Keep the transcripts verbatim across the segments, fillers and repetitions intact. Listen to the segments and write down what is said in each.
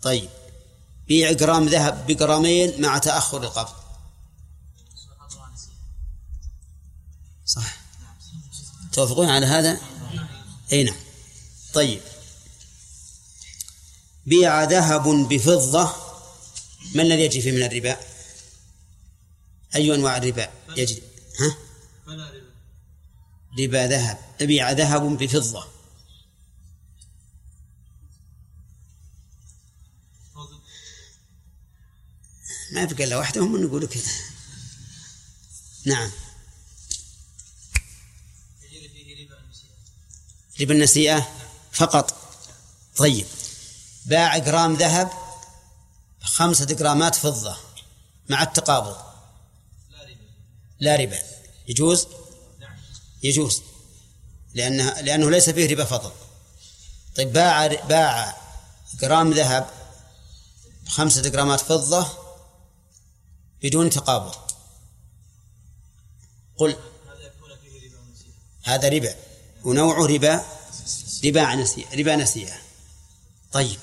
طيب بيع جرام ذهب بجرامين مع تأخر القبض. صح، توافقون على هذا؟ أي نعم. طيب بيع ذهب بفضة، ما الذي يجري فيه من الربا؟ أي أنواع الربا يجري؟ ها؟ ربا ذهب. بيع ذهب بفضة، ما في إلا واحدة هم نقول كذا. نعم. ربا النسيئة فقط. طيب باع جرام ذهب خمسة جرامات فضة مع التقابض، لا ربا، يجوز؟ يجوز، لأنه, لأنه ليس فيه ربا فضل. طيب باع باع جرام ذهب خمسة جرامات فضة بدون تقابض، قل هذا ربا، ونوعه ربا ربا نسيئة ربا نسيئة. طيب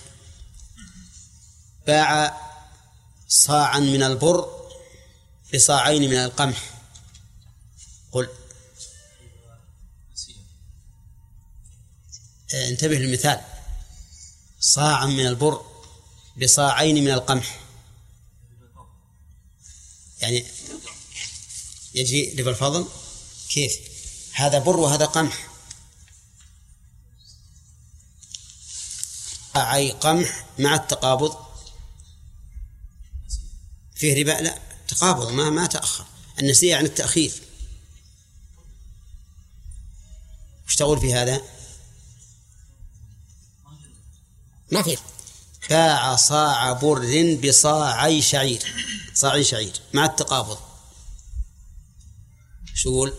باع صاعا من البر بصاعين من القمح، قل انتبه للمثال، صاعا من البر بصاعين من القمح، يعني يجي ربا الفضل. كيف؟ هذا بر وهذا قمح. صاعي قمح مع التقابض فيه ربا؟ لا، تقابض ما ما تأخر. النسيئة عن التأخير. وش تقول في هذا؟ ما فيه. باع صاع بر بصاعي شعير، صاعي شعير مع التقابض، شو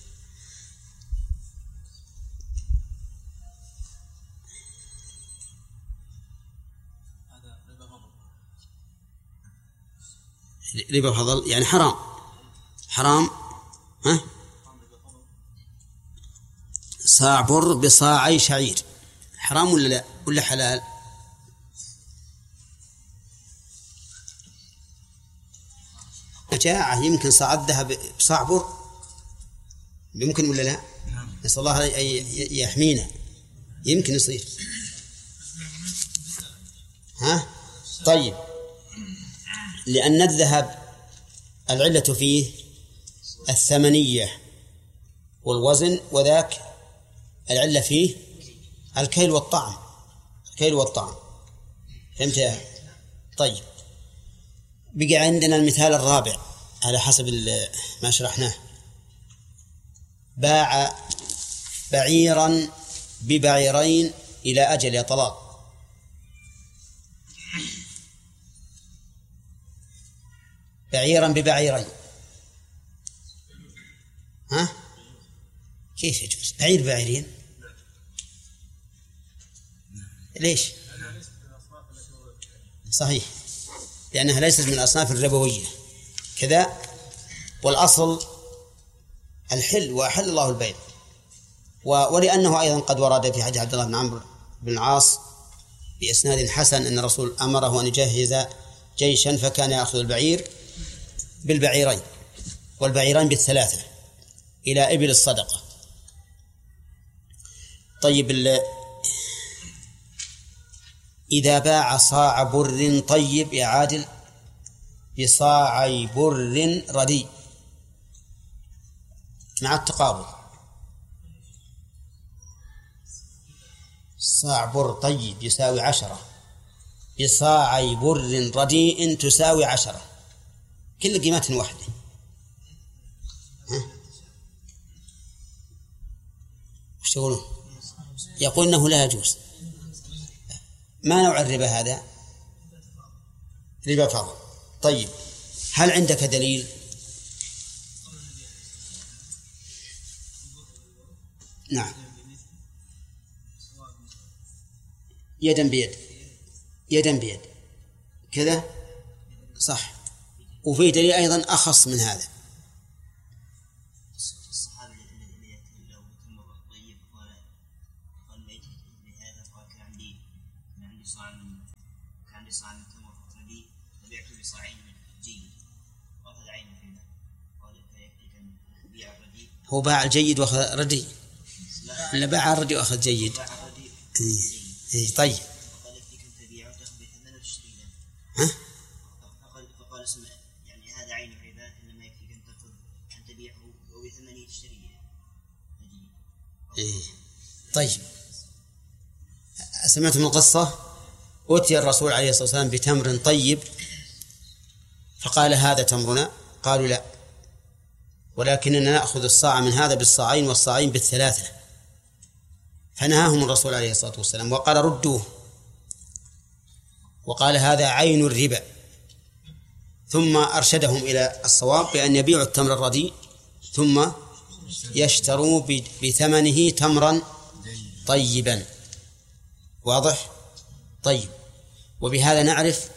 ربا فضل؟ يعني حرام حرام. ها؟ صاع بر بصاعي شعير حرام ولا لا ولا حلال؟ جاعة يمكن صاع الذهب بصاع بر، يمكن ولا لا؟ نسأل الله يحمينا، يمكن يصير. ها؟ طيب لأن الذهب العلة فيه الثمنية والوزن، وذاك العلة فيه الكيل والطعم، الكيل والطعم. فهمت يا؟ طيب بقى عندنا المثال الرابع على حسب ما شرحناه. باع بعيرا ببعيرين إلى أجل يا طلال. بعيرا ببعيرين، ها؟ كيف يجوز بعير بعيرين؟ ليش؟ صحيح، لأنها ليست من الأصناف الربوية كذا، والأصل الحل، وأحل الله البيع. ولأنه أيضا قد ورد في حديث عبد الله بن عمرو بن العاص بإسناد حسن أن الرسول أمره أن يجهز جيشا فكان يأخذ البعير بالبعيرين والبعيرين بالثلاثة إلى إبل الصدقة. طيب إذا باع صاع بر طيب يا عادل بصاعي بر رديء مع التقابض، صاع بر طيب يساوي عشرة بصاعي بر رديء تساوي عشرة، كل قيمة واحدة. ها؟ وش تقولون؟ يقول إنه لا يجوز. ما نوع الربا هذا؟ ربا فضل. طيب هل عندك دليل؟ نعم، يدا بيد، يدا بيد كذا صح. وفي دليل أيضا أخص من هذا. عندي صاع من تمر رديء فبيعته بصاعين من جيد وأخذ عين الربا كان بيع الرديء. هو باع الجيد وأخذ رديء ولا باع الرديء وأخذ جيد؟ باع الرديء. إيه. إيه طيب. فقال يكفيك أن تبيعه وتأخذ بثمن وتشتري له. ها؟ فقال فقال اسمع يعني هذا عين الربا إنما يكفيك أن تأخذ أن تبيعه وبثمنه تشتريه. إيه. طيب سمعتم القصة؟ أتي الرسول عليه الصلاة والسلام بتمر طيب فقال هذا تمرنا، قالوا لا ولكننا نأخذ الصاع من هذا بالصاعين والصاعين بالثلاثة، فنهاهم الرسول عليه الصلاة والسلام وقال ردوه، وقال هذا عين الربا، ثم أرشدهم إلى الصواب بأن يبيعوا التمر الرديء ثم يشتروا بثمنه تمرا طيبا. واضح؟ طيب. وبهذا نعرف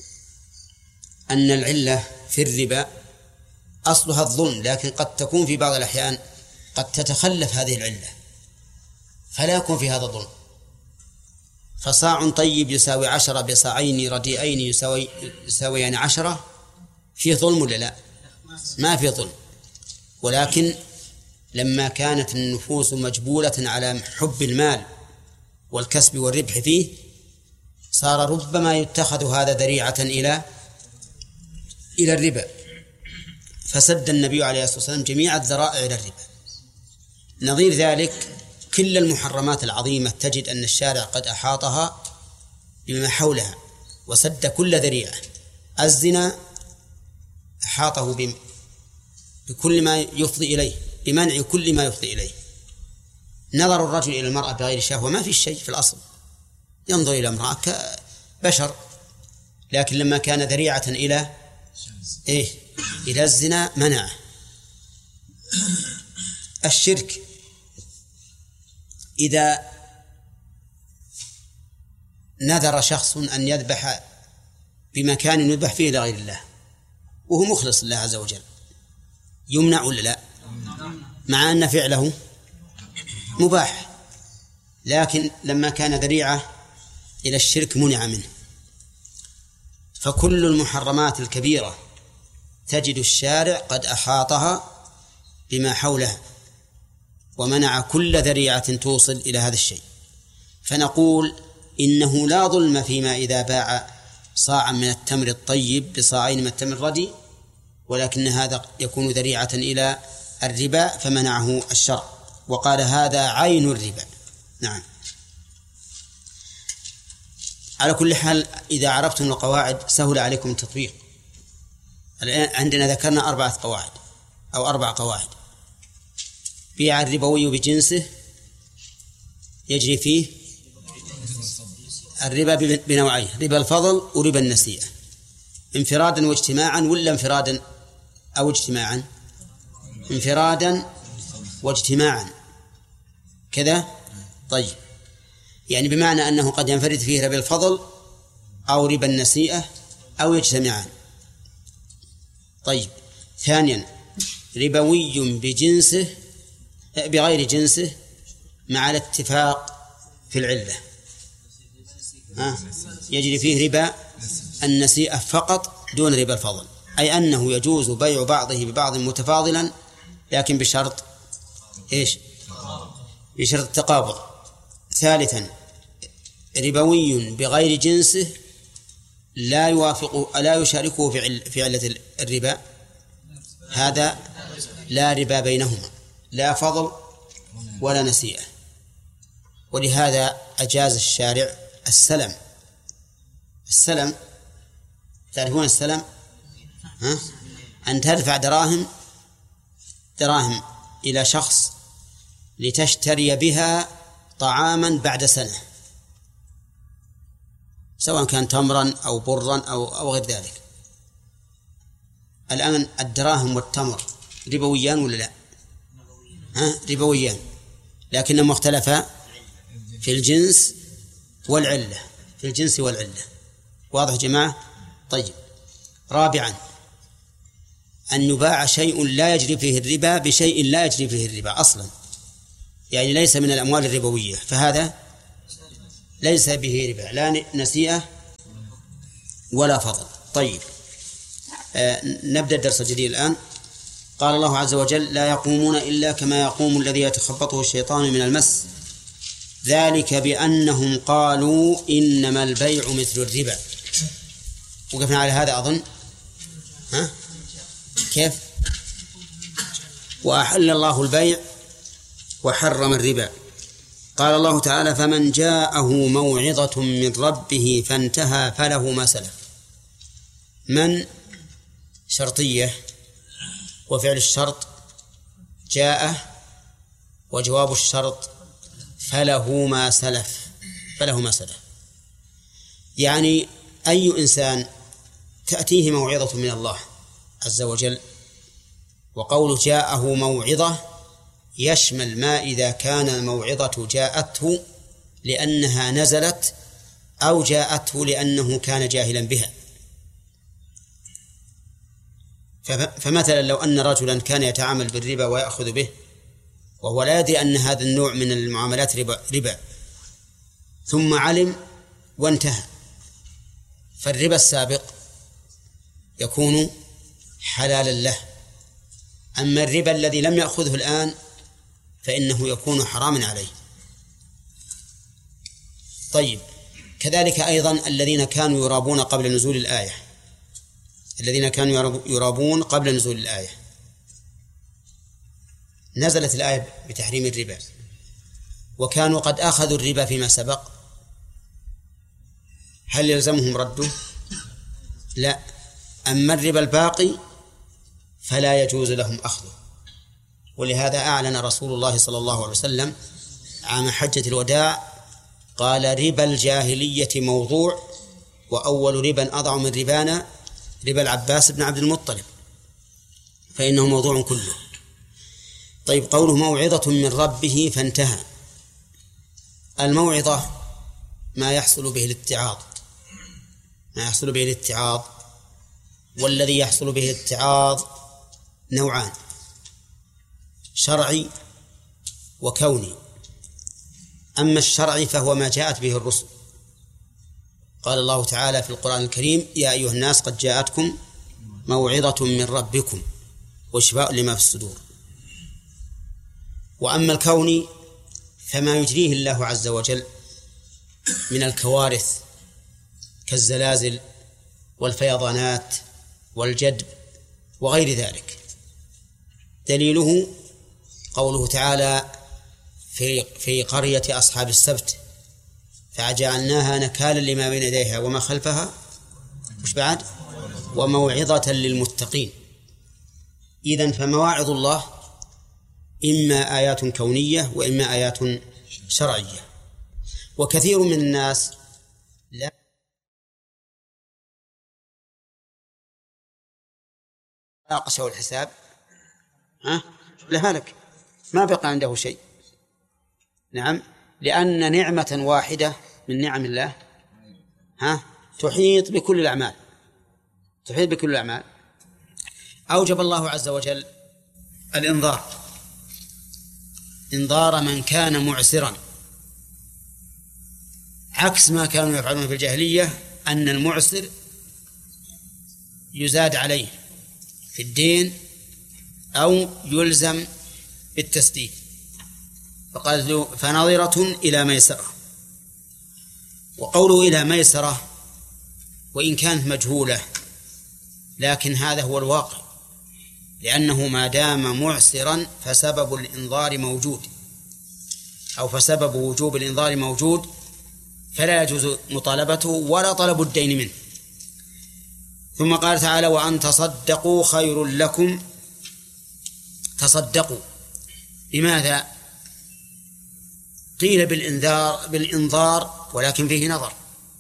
أن العلة في الربا أصلها الظلم، لكن قد تكون في بعض الأحيان قد تتخلف هذه العلة فلا يكون في هذا الظلم. فصاع طيب يساوي عشرة بصاعين رديئين يساوي يساويان عشرة، فيه ظلم ولا لا؟ ما في ظلم، ولكن لما كانت النفوس مجبولة على حب المال والكسب والربح فيه صار ربما يتخذ هذا ذريعة إلى إلى الربا، فسد النبي عليه الصلاة والسلام جميع الذرائع إلى الربا. نظير ذلك كل المحرمات العظيمة تجد أن الشارع قد أحاطها بما حولها وسد كل ذريعة. الزنا أحاطه بكل ما يفضي إليه، بمنع كل ما يفضي إليه. نظر الرجل إلى المرأة بغير شهوة ما في شيء في الأصل، ينظر إلى امرأة كبشر، لكن لما كان ذريعة إلى إيه؟ إلى الزنا منعه. الشرك إذا نذر شخص أن يذبح بمكان يذبح فيه لغير الله وهو مخلص لله عز وجل يمنع ولا لا؟ مع أن فعله مباح، لكن لما كان ذريعة إلى الشرك منع منه. فكل المحرمات الكبيرة تجد الشارع قد أحاطها بما حولها ومنع كل ذريعة توصل إلى هذا الشيء. فنقول إنه لا ظلم فيما إذا باع صاعا من التمر الطيب بصاعين من التمر الردي، ولكن هذا يكون ذريعة إلى الربا فمنعه الشرع وقال هذا عين الربا. نعم. على كل حال إذا عرفتم القواعد سهل عليكم التطبيق. الآن عندنا ذكرنا أربعة قواعد أو أربع قواعد. بيع الربوي بجنسه يجري فيه الربا بنوعين، ربا الفضل وربا النسيئة، انفرادا واجتماعا ولا انفرادا أو اجتماعا؟ انفرادا واجتماعا كذا. طيب، يعني بمعنى أنه قد ينفرد فيه ربا الفضل أو ربا النسيئة أو يجتمعان. طيب، ثانيا ربوي بجنسه بغير جنسه مع الاتفاق في العلة، ها؟ يجري فيه ربا النسيئة فقط دون ربا الفضل، أي أنه يجوز بيع بعضه ببعض متفاضلا لكن بشرط إيش؟ بشرط التقابض. ثالثا ربوي بغير جنسه لا يوافق لا يشاركه في علة الربا، هذا لا ربا بينهما، لا فضل ولا نسيئة. ولهذا أجاز الشارع السلم. السلم تعرفون السلم؟ ها؟ أن تدفع دراهم دراهم إلى شخص لتشتري بها طعاما بعد سنة، سواء كان تمرا أو برا أو أو غير ذلك. الآن الدراهم والتمر ربويان ولا لا؟ ها؟ ربويان، لكنهم اختلفا في الجنس والعلة، في الجنس والعلة. واضح جماعة؟ طيب، رابعا أن يباع شيء لا يجري فيه الربا بشيء لا يجري فيه الربا أصلا، يعني ليس من الأموال الربوية، فهذا ليس به ربا لا نسيئة ولا فضل. طيب آه نبدأ الدرس الجديد الآن. قال الله عز وجل: لا يقومون إلا كما يقوم الذي يتخبطه الشيطان من المس، ذلك بأنهم قالوا إنما البيع مثل الربا. وقفنا على هذا أظن. ها؟ كيف؟ وأحل الله البيع وحرم الربا. قال الله تعالى: فمن جاءه موعظة من ربه فانتهى فله ما سلف. من شرطية، وفعل الشرط جاء، وجواب الشرط فله ما سلف. فله ما سلف يعني أي إنسان تأتيه موعظة من الله عز وجل، وقول جاءه موعظة يشمل ما إذا كان الموعظة جاءته لأنها نزلت أو جاءته لأنه كان جاهلا بها. فمثلا لو أن رجلا كان يتعامل بالربا ويأخذ به وهو لا يدري أن هذا النوع من المعاملات ربا, ربا ثم علم وانتهى، فالربا السابق يكون حلالا له. أما الربا الذي لم يأخذه الآن فإنه يكون حراما عليه. طيب كذلك أيضا الذين كانوا يرابون قبل نزول الآية، الذين كانوا يرابون قبل نزول الآية، نزلت الآية بتحريم الربا وكانوا قد أخذوا الربا فيما سبق، هل يلزمهم رده؟ لا. أما الربا الباقي فلا يجوز لهم أخذه. ولهذا أعلن رسول الله صلى الله عليه وسلم عام حجة الوداع قال: ربا الجاهلية موضوع، وأول ربا أضع من ربانا ربا العباس بن عبد المطلب، فإنه موضوع كله. طيب قوله موعظة من ربه فانتهى، الموعظة ما يحصل به الاتعاظ، ما يحصل به الاتعاظ، والذي يحصل به الاتعاظ نوعان: شرعي وكوني. أما الشرعي فهو ما جاءت به الرسل. قال الله تعالى في القرآن الكريم: يا أيها الناس قد جاءتكم موعظة من ربكم وشفاء لما في الصدور. وأما الكوني فما يجريه الله عز وجل من الكوارث كالزلازل والفيضانات والجدب وغير ذلك. دليله قوله تعالى في في قرية أصحاب السبت: فجعلناها نكالا لما بين يديها وما خلفها مش بعد وموعظة للمتقين. إذن فمواعظ الله إما آيات كونية وإما آيات شرعية. وكثير من الناس لا ناقشه الحساب، ها لهلك ما بقى عنده شيء. نعم، لأن نعمة واحدة من نعم الله ها تحيط بكل الأعمال، تحيط بكل الأعمال. أوجب الله عز وجل الإنذار، إنذار من كان معسرا، عكس ما كانوا يفعلون في الجاهلية، أن المعسر يزاد عليه في الدين أو يلزم بالتسديد. فقال له: فنظرة إلى ميسرة. وقوله إلى ميسرة وإن كانت مجهولة لكن هذا هو الواقع، لأنه ما دام معسرا فسبب الإنذار موجود، أو فسبب وجوب الإنذار موجود، فلا يجوز مطالبته ولا طلب الدين منه. ثم قال تعالى: وأن تصدقوا خير لكم. تصدقوا لماذا؟ قيل بالإنذار بالإنذار ولكن فيه نظر،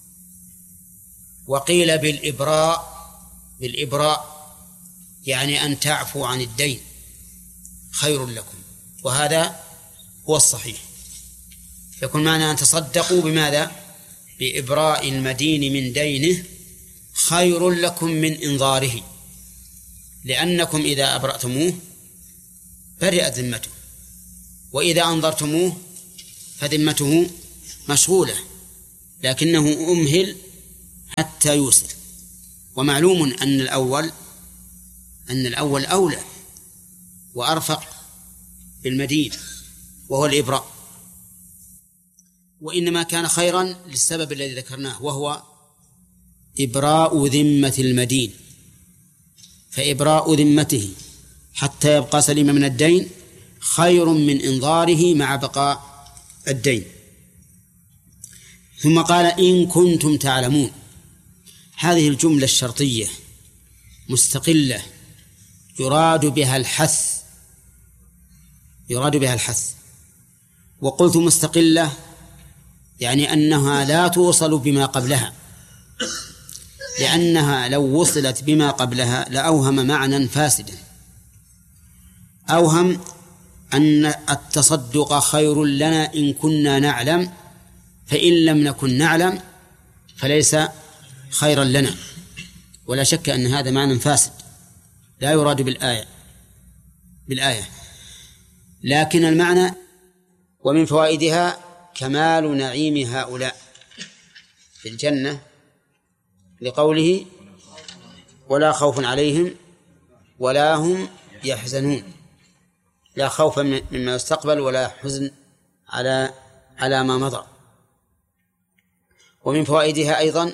وقيل بالإبراء بالإبراء يعني أن تعفوا عن الدين خير لكم، وهذا هو الصحيح. يكون معنى أن تصدقوا بماذا؟ بإبراء المدين من دينه خير لكم من إنظاره، لأنكم إذا أبرأتموه برئت ذمته، وإذا أنظرتموه فذمته مشغولة، لكنه أمهل حتى يوسر. ومعلوم أن الأول أن الأول أولى وأرفق بالمدين وهو الإبراء، وإنما كان خيرا للسبب الذي ذكرناه وهو إبراء ذمة المدين، فإبراء ذمته حتى يبقى سليما من الدين خير من إنظاره مع بقاء الدين. ثم قال إن كنتم تعلمون. هذه الجملة الشرطية مستقلة يراد بها الحث يراد بها الحث وقلت مستقلة يعني أنها لا توصل بما قبلها، لأنها لو وصلت بما قبلها لأوهم معنى فاسدا. أوهم أن التصدق خير لنا إن كنا نعلم، فإن لم نكن نعلم فليس خيرا لنا، ولا شك أن هذا معنى فاسد لا يراد بالآية بالآية لكن المعنى ومن فوائدها كمال نعيم هؤلاء في الجنة لقوله ولا خوف عليهم ولا هم يحزنون، لا خوف مما يستقبل ولا حزن على على ما مضى. ومن فوائدها أيضا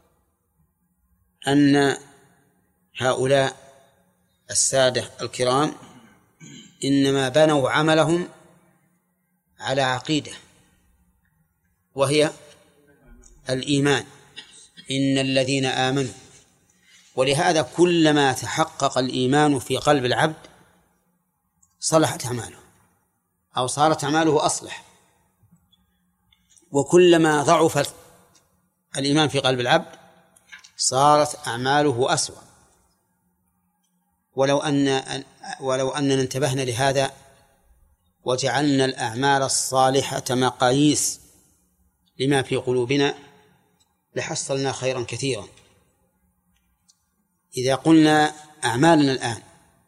أن هؤلاء السادة الكرام إنما بنوا عملهم على عقيدة وهي الإيمان، إن الذين آمنوا. ولهذا كلما تحقق الإيمان في قلب العبد صلحت أعماله أو صارت أعماله أصلح، وكلما ضعف الإيمان في قلب العبد صارت أعماله أسوأ. ولو أن ولو أننا انتبهنا لهذا وجعلنا الأعمال الصالحة مقاييس لما في قلوبنا لحصلنا خيرا كثيرا. إذا قلنا أعمالنا الآن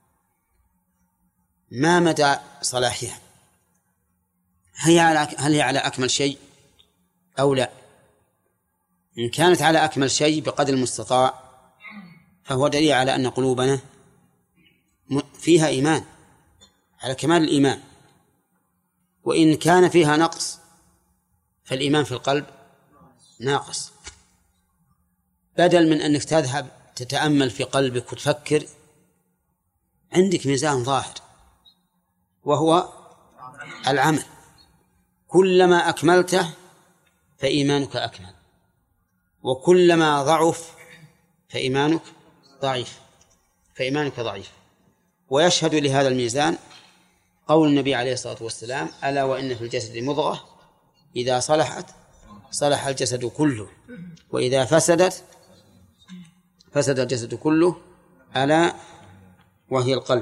ما مدى صلاحها؟ هي على هل هي على أكمل شيء أو لا؟ إن كانت على أكمل شيء بقدر المستطاع فهو دليل على أن قلوبنا فيها إيمان على كمال الإيمان، وإن كان فيها نقص فالإيمان في القلب ناقص. بدل من أنك تذهب تتأمل في قلبك وتفكر، عندك ميزان ظاهر وهو العمل، كلما أكملته فإيمانك أكمل، وكلما ضعف فإيمانك ضعيف فإيمانك ضعيف. ويشهد لهذا الميزان قول النبي عليه الصلاة والسلام ألا وإن في الجسد مضغة إذا صلحت صلح الجسد كله وإذا فسدت فسد الجسد كله ألا وهي القلب.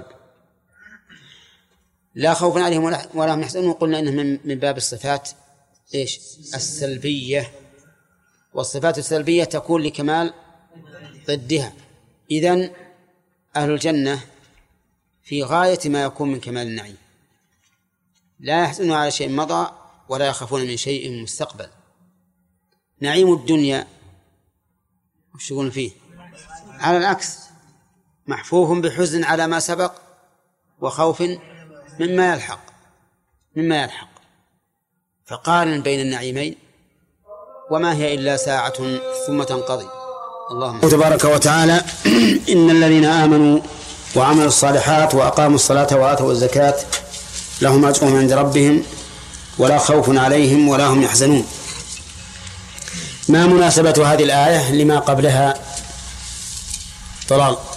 لا خوف عليهم ولا هم يحزنون. وقلنا إنه من باب الصفات إيش السلبية، والصفات السلبية تكون لكمال ضدها. إذن أهل الجنة في غاية ما يكون من كمال النعيم، لا يحزنون على شيء مضى ولا يخافون من شيء مستقبل. نعيم الدنيا وش يقولون فيه؟ على العكس محفوف بحزن على ما سبق وخوف مما يلحق مما يلحق فقارن بين النعيمين وما هي إلا ساعة ثم تنقضي. اللهم تبارك وتعالى إن الذين آمنوا وعملوا الصالحات وأقاموا الصلاة وآتوا الزكاة لهم أجرهم عند ربهم ولا خوف عليهم ولا هم يحزنون. ما مناسبة هذه الآية لما قبلها؟ طلال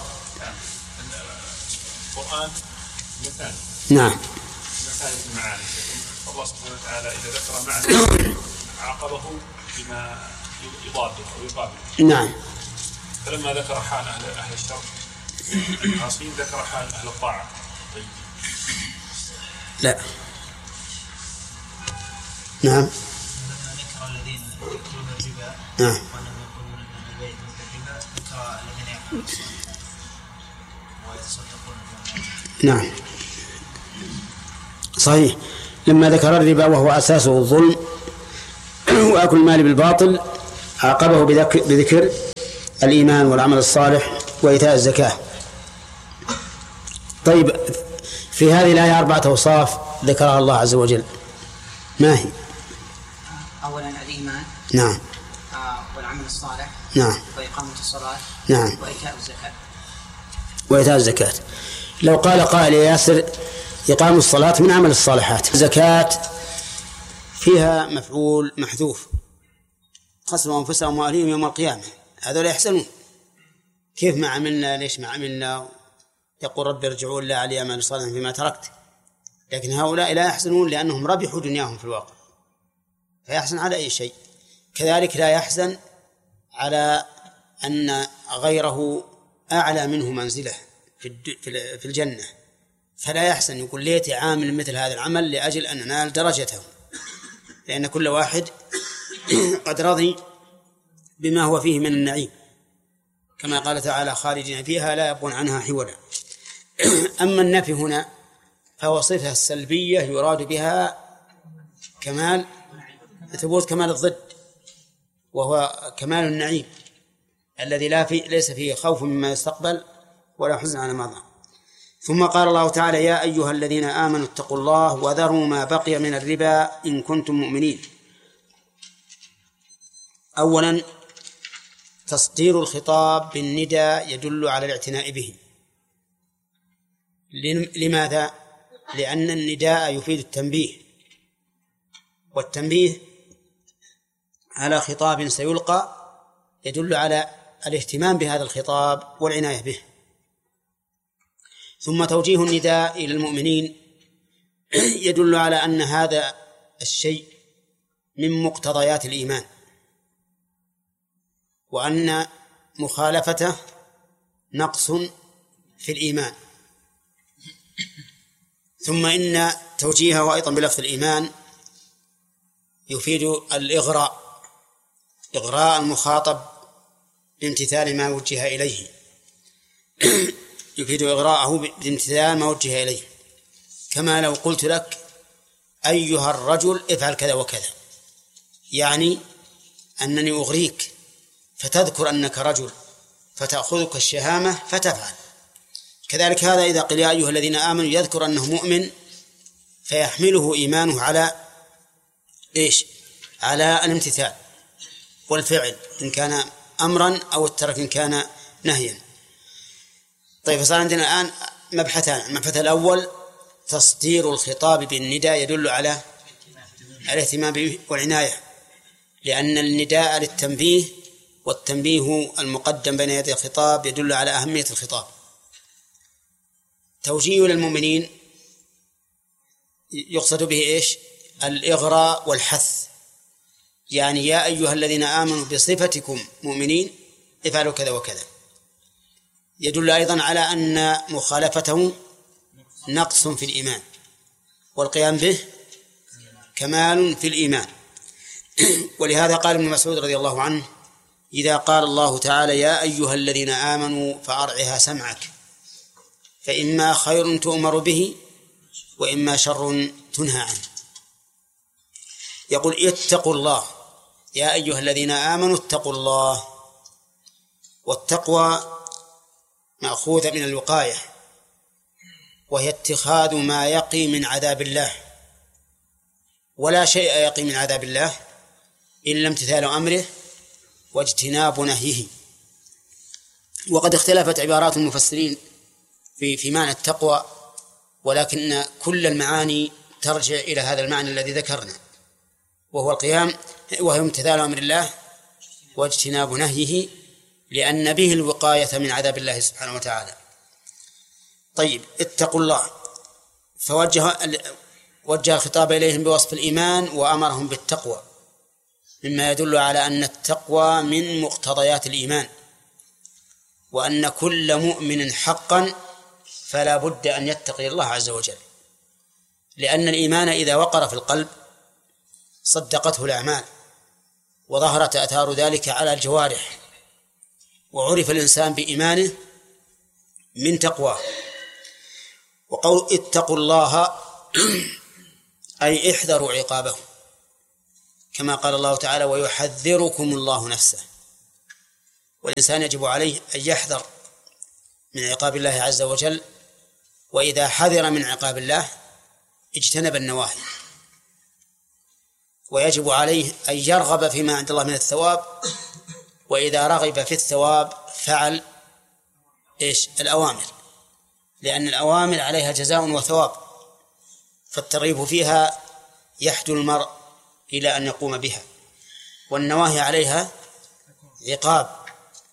القرآن مثال نعم مثال المعاني. الله سبحانه وتعالى إذا ذكر معنى عاقبه بما يضاده أو يقابله. نعم. فلما ذكر حال أهل أهل الشر العاصين ذكر حال أهل الطاعة. طيب. لا. نعم. ذكر الذين يأكلون الربا نعم. ولم يقولون أن البيع مثل الربا، ذكر الذين يأكلون الصدقات ويتصدقون بها. نعم صحيح. لما ذكر الربا وهو أساسه الظلم وأكل المال بالباطل عاقبه بذكر الإيمان والعمل الصالح وإيتاء الزكاة. طيب، في هذه الآية أربعة أوصاف ذكرها الله عز وجل، ما هي؟ أولا الإيمان، نعم، والعمل الصالح، نعم، وإقامة الصلاة، نعم، وإيتاء الزكاة. وإيتاء الزكاة. لو قال قائل يا ياسر إقام الصلاة من عمل الصالحات، الزكاة فيها مفعول محذوف، خسروا أنفسهم وأهليهم يوم القيامة، هذول يحسنون. كيف ما عملنا؟ ليش ما عملنا؟ يقول رب ارجعون لعلي أعمل صالحا فيما تركت. لكن هؤلاء لا يحزنون لأنهم ربحوا دنياهم في الواقع، فيحزن على أي شيء. كذلك لا يحزن على أن غيره أعلى منه منزله في الجنة، فلا يحزن يقول ليت عامل مثل هذا العمل لأجل أن ننال درجته، لأن كل واحد قد رضي بما هو فيه من النعيم، كما قال تعالى خالدين فيها لا يبغون عنها حولا. أما النفي هنا فهو صفة سلبية يراد بها كمال ثبوت كمال الضد، وهو كمال النعيم الذي لا في ليس فيه خوف مما يستقبل ولا حزن على ماضي. ثم قال الله تعالى يا أيها الذين آمنوا اتقوا الله وذروا ما بقي من الربا إن كنتم مؤمنين. أولا تصدير الخطاب بالنداء يدل على الاعتناء به. لماذا؟ لأن النداء يفيد التنبيه، والتنبيه على خطاب سيلقى يدل على الاهتمام بهذا الخطاب والعناية به. ثم توجيه النداء إلى المؤمنين يدل على أن هذا الشيء من مقتضيات الإيمان، وأن مخالفته نقص في الإيمان. ثم إن توجيهه أيضا بلفظ الإيمان يفيد الإغراء، إغراء المخاطب بامتثال ما وجه إليه، يفيد إغراءه بامتثال ما وجه إليه. كما لو قلت لك أيها الرجل افعل كذا وكذا، يعني أنني أغريك فتذكر أنك رجل فتأخذك الشهامة فتفعل. كذلك هذا إذا قيل يا أيها الذين آمنوا يذكر أنه مؤمن فيحمله إيمانه على إيش؟ على الامتثال والفعل إن كان أمرا، أو الترك إن كان نهيا. طيب، فصار عندنا الآن مبحثان. المبحث الأول تصدير الخطاب بالنداء يدل على الاهتمام به والعناية، لأن النداء للتنبيه، والتنبيه المقدم بين يدي الخطاب يدل على أهمية الخطاب. توجيه للمؤمنين يقصد به إيش؟ الإغراء والحث، يعني يا أيها الذين آمنوا بصفتكم مؤمنين افعلوا كذا وكذا. يدل أيضا على أن مخالفته نقص في الإيمان، والقيام به كمال في الإيمان. ولهذا قال ابن مسعود رضي الله عنه إذا قال الله تعالى يا أيها الذين آمنوا فأرعها سمعك، فإما خير تؤمر به وإما شر تنهى عنه. يقول اتقوا الله، يا أيها الذين آمنوا اتقوا الله. والتقوى مأخوذة من الوقاية، وهي اتخاذ ما يقي من عذاب الله، ولا شيء يقي من عذاب الله إلا امتثال أمره واجتناب نهيه. وقد اختلفت عبارات المفسرين في في معنى التقوى، ولكن كل المعاني ترجع إلى هذا المعنى الذي ذكرنا، وهو القيام وهو امتثال أمر الله واجتناب نهيه، لأن به الوقاية من عذاب الله سبحانه وتعالى. طيب، اتقوا الله، فوجه وجه الخطاب إليهم بوصف الإيمان وأمرهم بالتقوى، مما يدل على أن التقوى من مقتضيات الإيمان، وأن كل مؤمن حقا فلا بد أن يتقي الله عز وجل، لأن الإيمان إذا وقر في القلب صدقته الأعمال وظهرت آثار ذلك على الجوارح، وعرف الإنسان بإيمانه من تقواه. وقول اتقوا الله أي احذروا عقابه، كما قال الله تعالى ويحذركم الله نفسه. والإنسان يجب عليه أن يحذر من عقاب الله عز وجل، وإذا حذر من عقاب الله اجتنب النواهي، ويجب عليه أن يرغب فيما عند الله من الثواب، وإذا رغب في الثواب فعل إيش الأوامر، لأن الأوامر عليها جزاء وثواب، فالترغيب فيها يحدو المرء إلى أن يقوم بها، والنواهي عليها عقاب،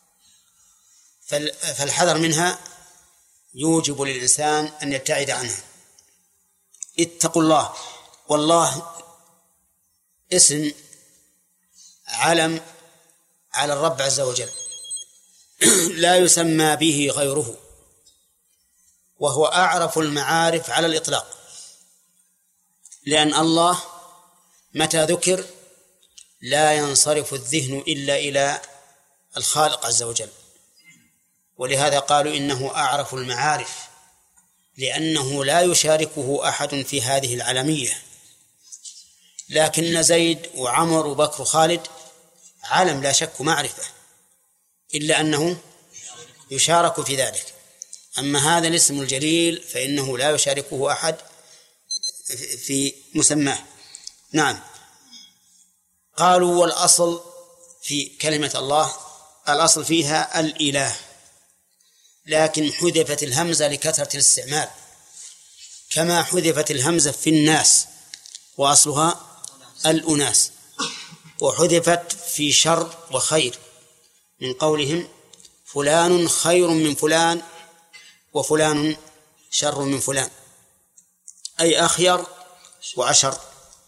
فالحذر منها يوجب للإنسان أن يبتعد عنها. اتقوا الله، والله اسم علم على الرب عز وجل لا يسمى به غيره، وهو أعرف المعارف على الإطلاق، لأن الله متى ذكر لا ينصرف الذهن إلا إلى الخالق عز وجل، ولهذا قالوا إنه أعرف المعارف، لأنه لا يشاركه أحد في هذه العالمية. لكن زيد وعمر وبكر وخالد عالم لا شك معرفة، إلا أنه يشارك في ذلك. أما هذا الاسم الجليل فإنه لا يشاركه أحد في مسماه. نعم. قالوا والأصل في كلمة الله الأصل فيها الإله، لكن حذفت الهمزة لكثرة الاستعمال، كما حذفت الهمزة في الناس وأصلها الأناس، وحذفت في شر وخير من قولهم فلان خير من فلان وفلان شر من فلان، أي أخير وعشر.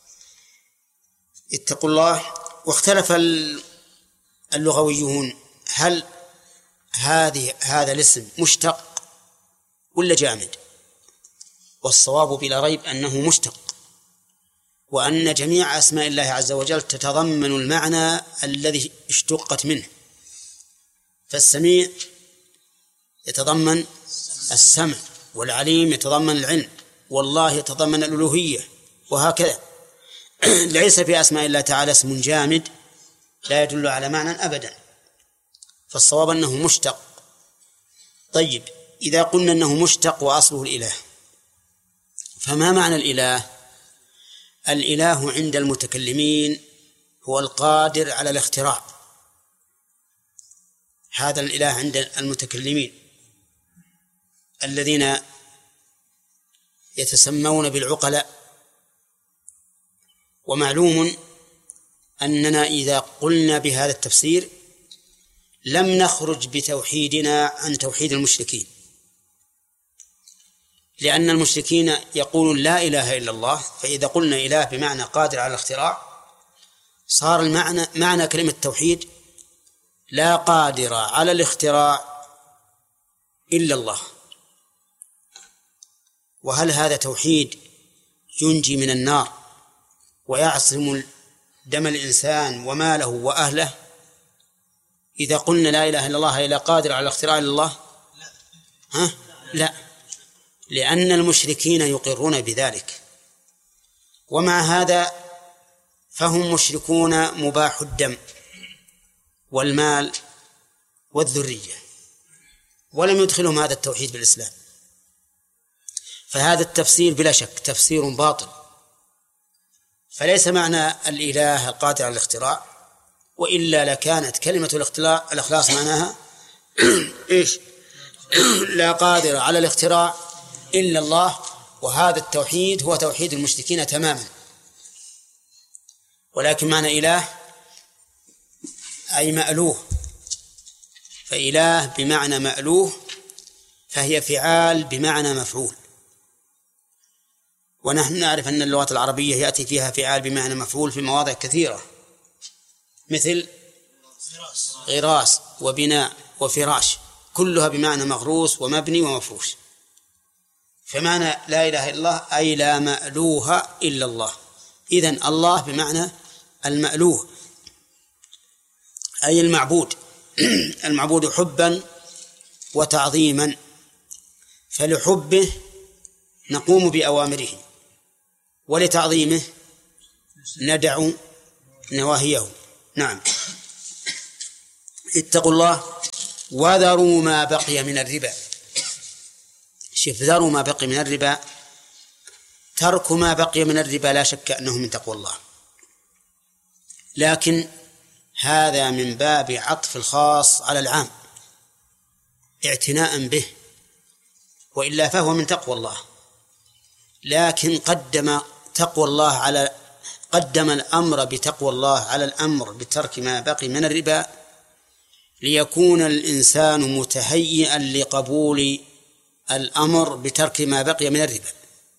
اتقوا الله. واختلف اللغويون هل هذه هذا الاسم مشتق ولا جامد؟ والصواب بلا ريب أنه مشتق، وأن جميع أسماء الله عز وجل تتضمن المعنى الذي اشتقت منه، فالسميع يتضمن السمع، والعليم يتضمن العلم، والله يتضمن الألوهية، وهكذا. ليس في أسماء الله تعالى اسم جامد لا يدل على معنى أبدا، فالصواب أنه مشتق. طيب، إذا قلنا أنه مشتق وأصله الإله، فما معنى الإله؟ الإله عند المتكلمين هو القادر على الاختراع، هذا الإله عند المتكلمين الذين يتسمون بالعقلاء. ومعلوم أننا إذا قلنا بهذا التفسير لم نخرج بتوحيدنا عن توحيد المشركين، لأن المشركين يقولون لا إله إلا الله، فإذا قلنا إله بمعنى قادر على الاختراع صار المعنى معنى كلمة توحيد لا قادر على الاختراع إلا الله. وهل هذا توحيد ينجي من النار ويعصم دم الإنسان وماله وأهله؟ إذا قلنا لا إله إلا الله لا قادر على الاختراع إلا الله، ها؟ لا، لأن المشركين يقرون بذلك، ومع هذا فهم مشركون مباح الدم والمال والذرية، ولم يدخلهم هذا التوحيد بالإسلام. فهذا التفسير بلا شك تفسير باطل، فليس معنى الإله القادر على الاختراع، وإلا لكانت كلمة الإخلاص معناها إيش؟ لا قادر على الاختراع إلا الله، وهذا التوحيد هو توحيد المشركين تماما. ولكن معنى إله أي مألوه، فإله بمعنى مألوه فهي فعال بمعنى مفعول، ونحن نعرف أن اللغة العربية يأتي فيها فعال بمعنى مفعول في مواضع كثيرة، مثل غراس وبناء وفراش، كلها بمعنى مغروس ومبني ومفروش. فمعنى لا إله إلا الله أي لا مألوه إلا الله. إذن الله بمعنى المألوه أي المعبود المعبود حبا وتعظيما، فلحبه نقوم بأوامره، ولتعظيمه ندع نواهيه. نعم. اتقوا الله وذروا ما بقي من الربا. شوف، ذروا ما بقي من الربا، ترك ما بقي من الربا لا شك أنه من تقوى الله، لكن هذا من باب عطف الخاص على العام اعتناء به، وإلا فهو من تقوى الله، لكن قدم تقوى الله على قدم الأمر بتقوى الله على الأمر بترك ما بقي من الربا ليكون الإنسان متهيئا لقبول الأمر بترك ما بقي من الربا،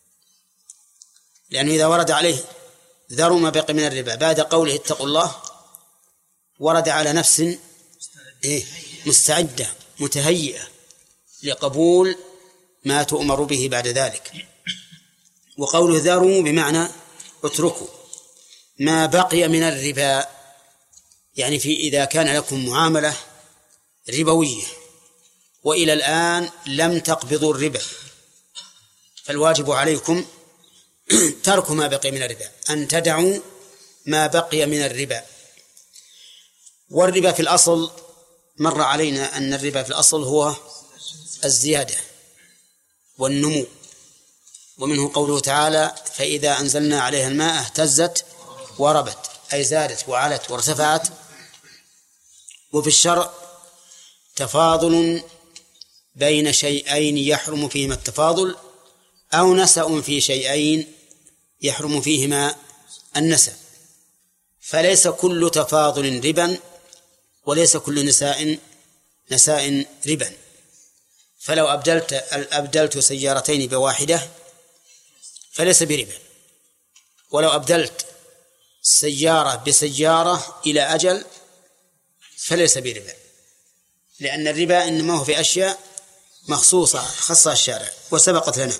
لأنه إذا ورد عليه ذروا ما بقي من الربا بعد قوله اتقوا الله ورد على نفس مستعدة متهيئة لقبول ما تؤمر به بعد ذلك. وقوله ذروا بمعنى اتركوا ما بقي من الربا، يعني في إذا كان لكم معاملة ربوية وإلى الآن لم تقبضوا الربا فالواجب عليكم ترك ما بقي من الربا، أن تدعوا ما بقي من الربا. والربا في الأصل مر علينا أن الربا في الأصل هو الزيادة والنمو، ومنه قوله تعالى فإذا أنزلنا عليها الماء اهتزت وربت، أي زادت وعلت وارتفعت. وفي الشرع تفاضل بين شيئين يحرم فيهما التفاضل، أو نسأ في شيئين يحرم فيهما النسأ، فليس كل تفاضل ربا وليس كل نساء نساء ربا. فلو أبدلت أبدلت سيارتين بواحدة فليس بربا، ولو أبدلت سيارة بسيارة إلى أجل فليس بربا، لأن الربا إنما هو في أشياء مخصوصة خصها الشارع وسبقت لنا.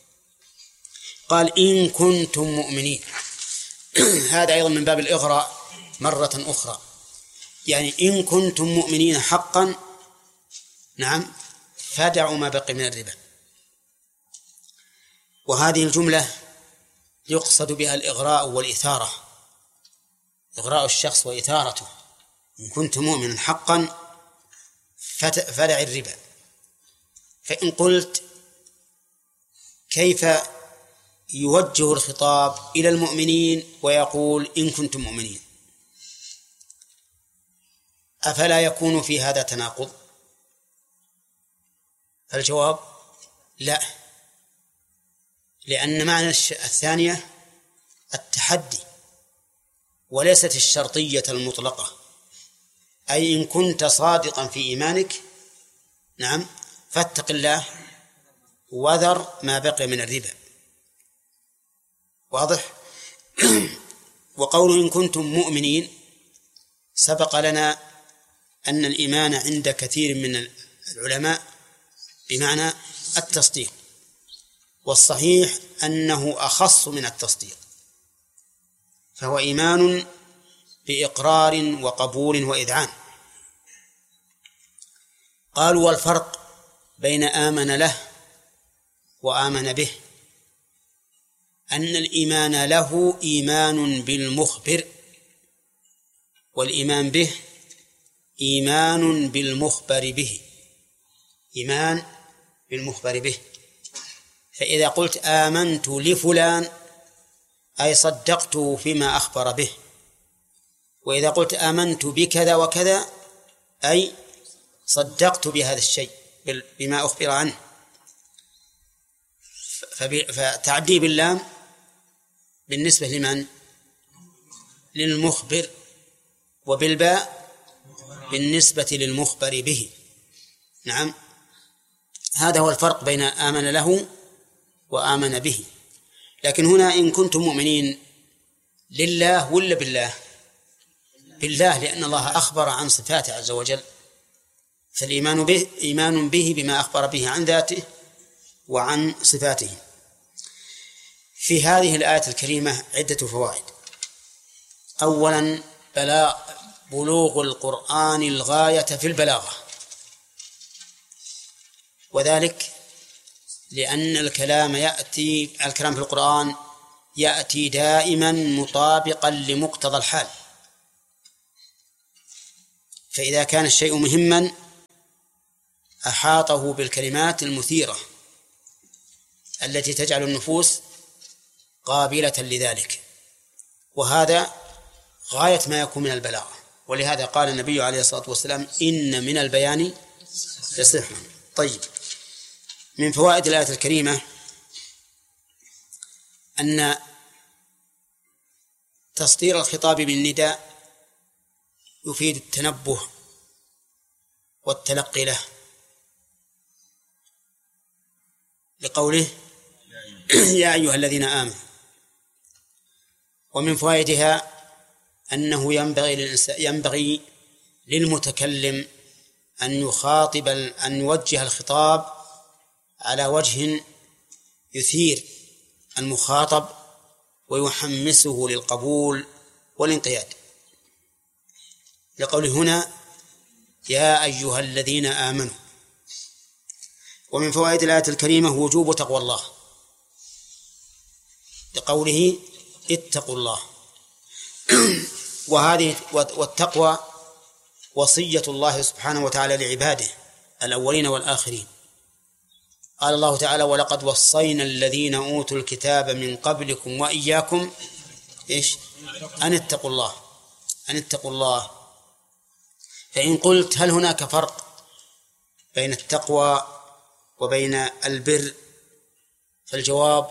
قال إن كنتم مؤمنين هذا أيضا من باب الإغراء مرة أخرى، يعني إن كنتم مؤمنين حقا نعم فدعوا ما بقي من الربا. وهذه الجملة يقصد بها الإغراء والإثارة، إغراء الشخص وإثارته. إن كنت مؤمنا حقا فدع الربا. فإن قلت كيف يوجه الخطاب إلى المؤمنين ويقول إن كنتم مؤمنين، أفلا يكون في هذا تناقض؟ فالجواب لا، لأن معنى الثانية التحدي وليست الشرطية المطلقة، أي إن كنت صادقا في إيمانك نعم فاتق الله وذر ما بقي من الربا. واضح؟ وقوله إن كنتم مؤمنين سبق لنا أن الإيمان عند كثير من العلماء بمعنى التصديق، والصحيح أنه أخص من التصديق، فهو إيمان بإقرار وقبول وإذعان. قالوا والفرق بين آمن له وآمن به أن الإيمان له إيمان بالمخبر، والإيمان به إيمان بالمخبر به، إيمان بالمخبر به. فإذا قلت آمنت لفلان أي صدقته فيما أخبر به، وإذا قلت آمنت بكذا وكذا أي صدقت بهذا الشيء بما أخبر عنه. فتعدي باللام بالنسبة لمن؟ للمخبر، وبالباء بالنسبة للمخبر به. نعم، هذا هو الفرق بين آمن له وآمن به. لكن هنا إن كنتم مؤمنين لله ولا بالله؟ بالله، لأن الله أخبر عن صفاته عز وجل، فالإيمان به إيمان به بما أخبر به عن ذاته وعن صفاته. في هذه الآية الكريمة عدة فوائد. أولا بلاغ بلوغ القرآن الغاية في البلاغة، وذلك لأن الكلام يأتي الكلام في القرآن يأتي دائما مطابقا لمقتضى الحال، فإذا كان الشيء مهما أحاطه بالكلمات المثيرة التي تجعل النفوس قابلة لذلك، وهذا غاية ما يكون من البلاغة. ولهذا قال النبي عليه الصلاة والسلام إن من البيان لسحرا. طيب، من فوائد الآية الكريمة أن تصدير الخطاب بالنداء يفيد التنبه والتلقي له، لقوله يا أيها الذين آمنوا. ومن فوائدها أنه ينبغي ينبغي للمتكلم أن يخاطب أن يوجه الخطاب على وجه يثير المخاطب ويحمسه للقبول والانقياد، لقوله هنا يا أيها الذين آمنوا. ومن فوائد الآية الكريمة وجوب تقوى الله، لقوله اتقوا الله. وهذه والتقوى وصية الله سبحانه وتعالى لعباده الأولين والآخرين. قال الله تعالى ولقد وصينا الذين أوتوا الكتاب من قبلكم وإياكم إيش أن اتقوا الله أن اتقوا الله. فإن قلت هل هناك فرق بين التقوى وبين البر، فالجواب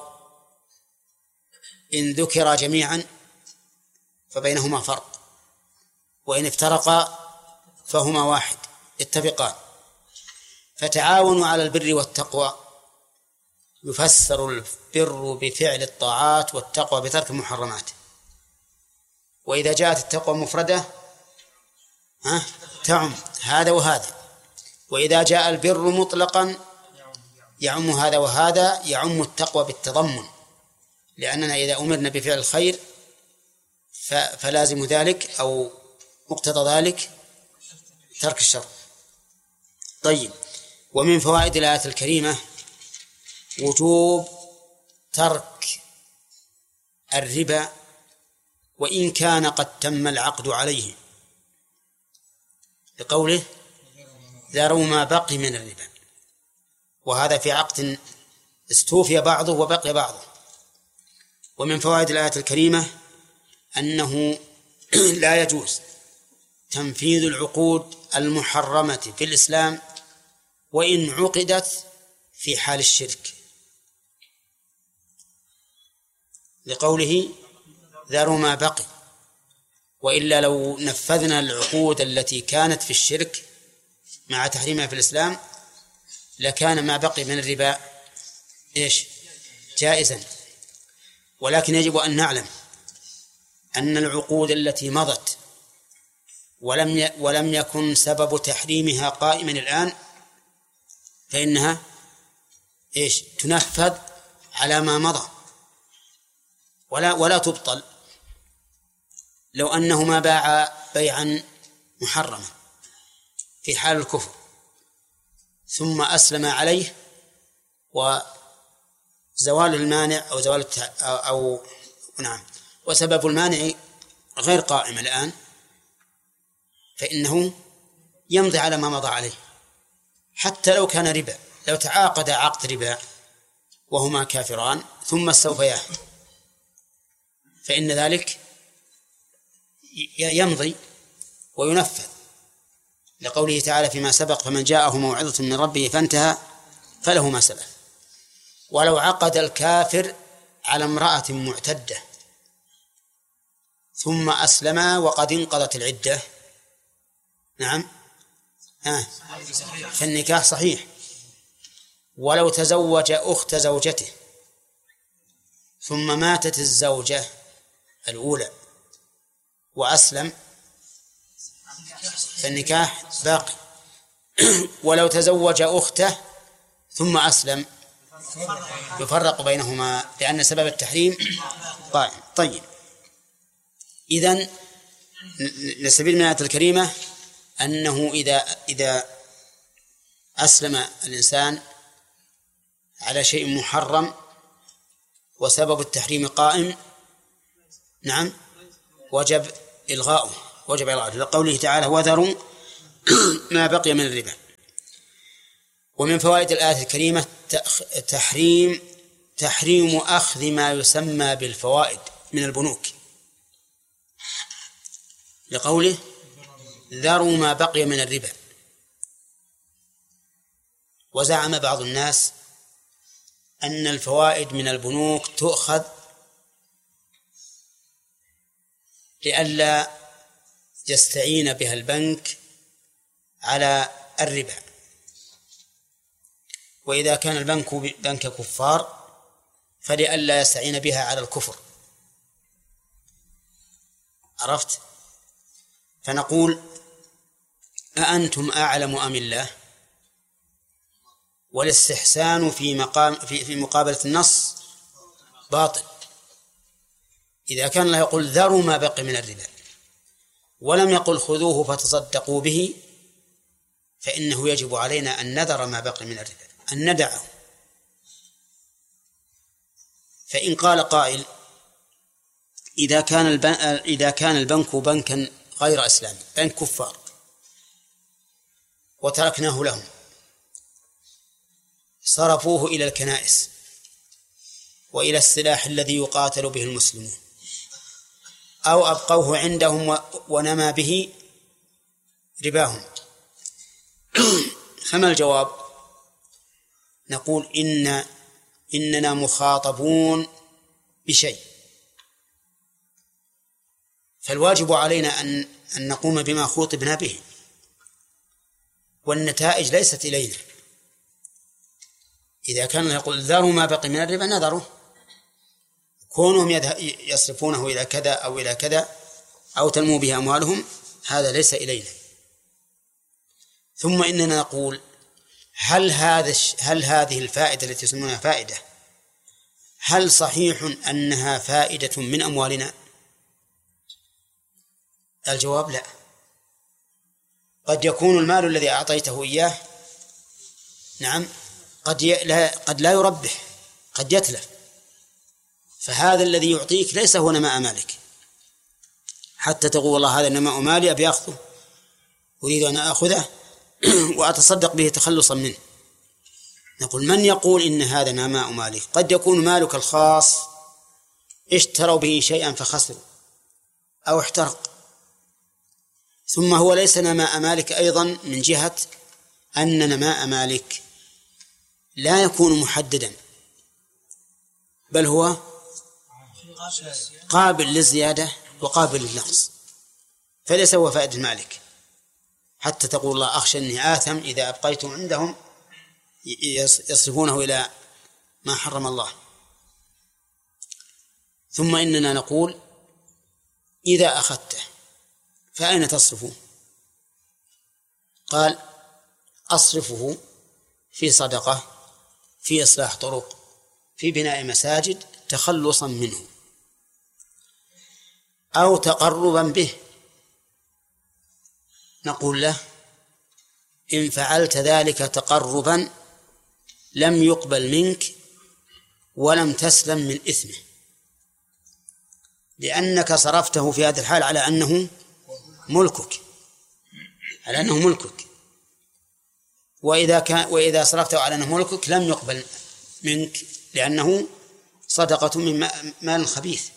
إن ذكر جميعا فبينهما فرق، وإن افترقا فهما واحد اتفقان. فتعاونوا على البر والتقوى يفسر البر بفعل الطاعات والتقوى بترك المحرمات. وإذا جاءت التقوى مفردة ها تعم هذا وهذا، وإذا جاء البر مطلقا يعم هذا وهذا، يعم التقوى بالتضمن، لأننا إذا أمرنا بفعل الخير فلازم ذلك أو مقتضى ذلك ترك الشر. طيب، ومن فوائد الآية الكريمة وجوب ترك الربا وإن كان قد تم العقد عليه، لقوله ذروا ما بقي من الربا، وهذا في عقد استوفي بعضه وبقي بعضه. ومن فوائد الآية الكريمة أنه لا يجوز تنفيذ العقود المحرمة في الإسلام وإن عقدت في حال الشرك، لقوله ذروا ما بقي. وإلا لو نفذنا العقود التي كانت في الشرك مع تحريمها في الإسلام لكان ما بقي من الربا إيش جائزا. ولكن يجب أن نعلم أن العقود التي مضت ولم ولم يكن سبب تحريمها قائما الآن فإنها إيش تنفذ على ما مضى ولا ولا تبطل. لو أنه ما باع بيعا محرما في حال الكفر ثم أسلم عليه وزوال المانع أو زوال أو, أو نعم وسبب المانع غير قائم الآن، فإنه يمضي على ما مضى عليه حتى لو كان ربا. لو تعاقد عقد ربا وهما كافران ثم استوفياه فإن ذلك يمضي وينفذ، لقوله تعالى فيما سبق فمن جاءه موعظة من ربه فانتهى فله ما سلف. ولو عقد الكافر على امرأة معتدة ثم أسلم وقد انقضت العدة نعم ها فالنكاح صحيح. ولو تزوج أخت زوجته ثم ماتت الزوجة الأولى وأسلم فالنكاح باقي. ولو تزوج أخته ثم أسلم يفرق بينهما لأن سبب التحريم قائم. طيب، إذن لسبيل من الآية الكريمة أنه إذا إذا أسلم الإنسان على شيء محرم وسبب التحريم قائم نعم وجب إلغاؤه وجب إلغاؤه لقوله تعالى وذروا ما بقي من الربا. ومن فوائد الآية الكريمة تحريم تحريم أخذ ما يسمى بالفوائد من البنوك، لقوله ذروا ما بقي من الربا. وزعم بعض الناس أن الفوائد من البنوك تؤخذ لئلا يستعين بها البنك على الربا، وإذا كان البنك بنك كفار فلئلا يستعين بها على الكفر. عرفت؟ فنقول أأنتم أعلم أم الله؟ والاستحسان في مقام في في مقابلة النص باطل. إذا كان الله يقول ذروا ما بقي من الربا ولم يقل خذوه فتصدقوا به، فإنه يجب علينا أن نذر ما بقي من الربا، أن ندعه. فإن قال قائل إذا كان البنك إذا كان البنك بنكا غير إسلامي، بنك كفار، وتركناه لهم، صرفوه إلى الكنائس وإلى السلاح الذي يقاتل به المسلمون، أو أبقوه عندهم ونمى به رباهم، فما الجواب؟ نقول إن إننا مخاطبون بشيء، فالواجب علينا أن أن نقوم بما خوطبنا به، والنتائج ليست إلينا. إذا كان يقول ذروا ما بقي من الربا نذره، كونهم يصرفونه إلى كذا أو إلى كذا أو تنمو به أموالهم هذا ليس إلينا. ثم إننا نقول هل هذا هل هذه الفائدة التي يسمونها فائدة هل صحيح أنها فائدة من أموالنا؟ الجواب لا. قد يكون المال الذي أعطيته إياه نعم قد لا قد لا يربح، قد يتلف، فهذا الذي يعطيك ليس هو نماء مالك، حتى تقول والله هذا نماء مالي أبي أخذه، أريد أن أخذه وأتصدق به تخلصا منه. نقول من يقول إن هذا نماء مالك؟ قد يكون مالك الخاص اشتروا به شيئا فخسروا أو احترق، ثم هو ليس نماء مالك أيضا من جهة أن نماء مالك لا يكون محددا، بل هو قابل للزيادة وقابل للنقص، فليس هو فائدة مالك حتى تقول الله أخشى أني آثم إذا أبقيتم عندهم يصرفونه إلى ما حرم الله. ثم إننا نقول إذا أخذته فأين تصرفه؟ قال أصرفه في صدقة، في إصلاح طرق، في بناء مساجد تخلصا منه أو تقربا به. نقول له إن فعلت ذلك تقربا لم يقبل منك ولم تسلم من إثمه، لأنك صرفته في هذا الحال على أنه ملكك، على أنه ملكك، وإذا كان وإذا صرفته على أنه ملكك لم يقبل منك لأنه صدقة من مال خبيث،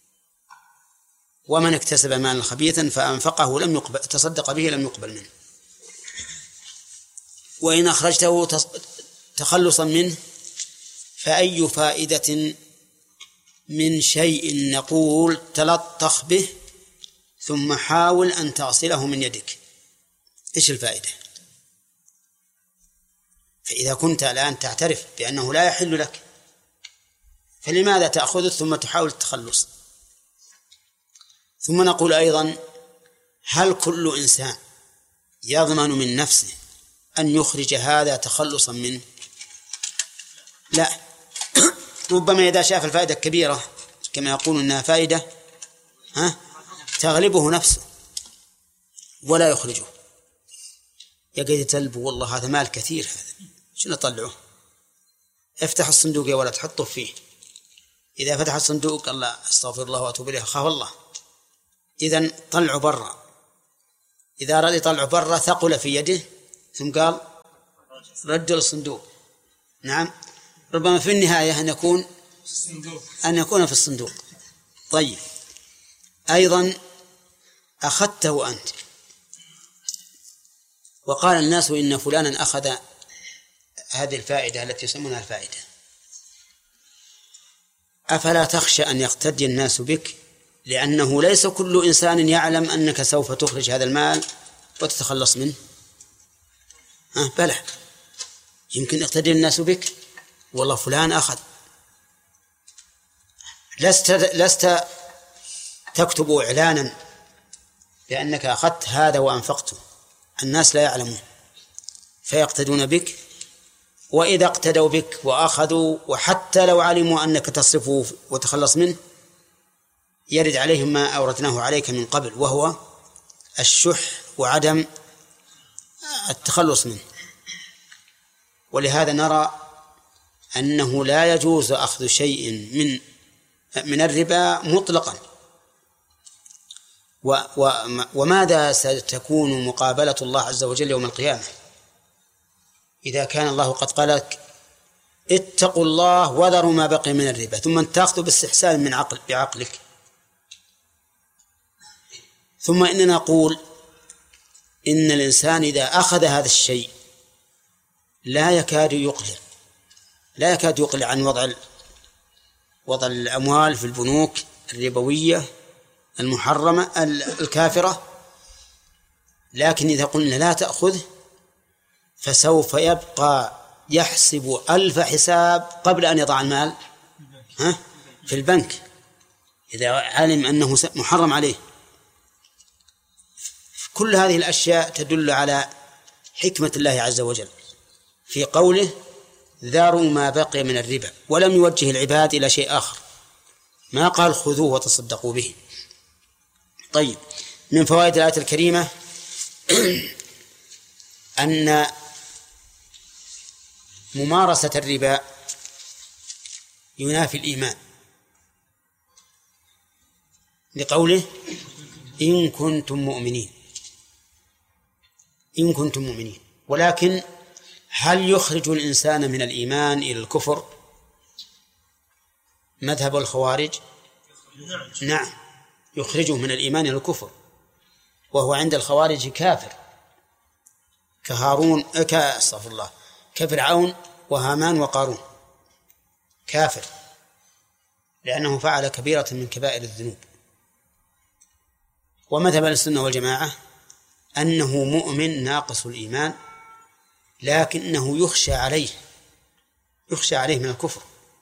ومن اكتسب مالا خبيثا فأنفقه لم يقبل تصدق به لم يقبل منه. وإن أخرجته تخلصا منه فأي فائدة من شيء نقول تلطخ به ثم حاول أن تغسله من يدك، إيش الفائدة؟ فإذا كنت الآن تعترف بأنه لا يحل لك فلماذا تأخذه ثم تحاول التخلص؟ ثم نقول أيضا هل كل إنسان يضمن من نفسه أن يخرج هذا تخلصا منه؟ لا. ربما إذا شاف الفائدة الكبيرة كما يقول إنها فائدة ها تغلبه نفسه ولا يخرجه، يقعد يتلب والله هذا مال كثير، هذا شنو نطلعه؟ افتح الصندوق يا ولد تحطه فيه، إذا فتح الصندوق قال لا استغفر الله وأتوب إليه خاف الله، إذن طلعه برا إذا أراد يطلع برا ثقل في يده ثم قال رجل الصندوق. نعم، ربما في النهاية أن يكون أن يكون في الصندوق. طيب، أيضا أخذته أنت وقال الناس إن فلانا أخذ هذه الفائدة التي يسمونها الفائدة، أفلا تخشى أن يقتدي الناس بك؟ لأنه ليس كل إنسان يعلم أنك سوف تخرج هذا المال وتتخلص منه. ها بلى، يمكن يقتدي الناس بك، والله فلان أخذ. لست لست تكتب إعلانا بأنك أخذت هذا وأنفقته، الناس لا يعلمون فيقتدون بك. وإذا اقتدوا بك وأخذوا وحتى لو علموا أنك تصرفه وتخلص منه يرد عليهم ما أوردناه عليك من قبل، وهو الشح وعدم التخلص منه. ولهذا نرى أنه لا يجوز أخذ شيء من من الربا مطلقا. و و وماذا ستكون مقابلة الله عز وجل يوم القيامة إذا كان الله قد قال لك اتقوا الله وذروا ما بقي من الربا، ثم تأخذ باستحسان من عقل بعقلك؟ ثم إننا نقول إن الإنسان إذا أخذ هذا الشيء لا يكاد يقلع لا يكاد يقلع عن وضع وضع الأموال في البنوك الربوية المحرمة الكافرة. لكن إذا قلنا لا تأخذه فسوف يبقى يحسب ألف حساب قبل أن يضع المال ها في البنك إذا علم أنه محرم عليه. كل هذه الأشياء تدل على حكمة الله عز وجل في قوله ذروا ما بقي من الربا، ولم يوجه العباد إلى شيء آخر، ما قال خذوه وتصدقوا به. طيب، من فوائد الآية الكريمة أن ممارسة الربا ينافي الإيمان، لقوله إن كنتم مؤمنين إن كنتم مؤمنين. ولكن هل يخرج الإنسان من الإيمان إلى الكفر مذهب الخوارج؟ نعم، يخرجه من الإيمان إلى الكفر، وهو عند الخوارج كافر كهارون كأستغفر الله كفرعون وهامان وقارون، كافر لأنه فعل كبيرة من كبائر الذنوب. ومذهب السنة والجماعة أنه مؤمن ناقص الإيمان، لكنه يخشى عليه يخشى عليه من الكفر،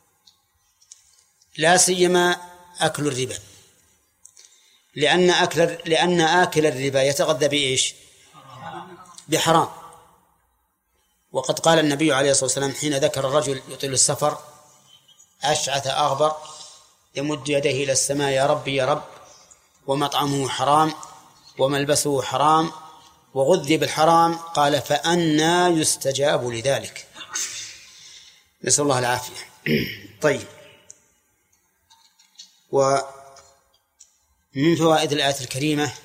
لا سيما أكل الربا، لأن أكل لأن آكل الربا يتغذى بإيش؟ بحرام. وقد قال النبي عليه الصلاة والسلام حين ذكر الرجل يطيل السفر أشعث أغبر يمد يديه إلى السماء يا ربي يا رب، ومطعمه حرام وملبسه حرام وغذي بالحرام، قال فأنى يستجاب لذلك؟ نسأل الله العافية. طيب، ومن فوائد الآية الكريمة